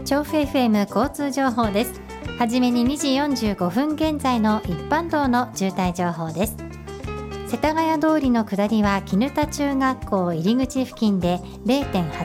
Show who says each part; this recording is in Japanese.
Speaker 1: 調布 FM 交通情報です。はじめに2時45分現在の一般道の渋滞情報です。世田谷通りの下りは絹田中学校入り口付近で 0.8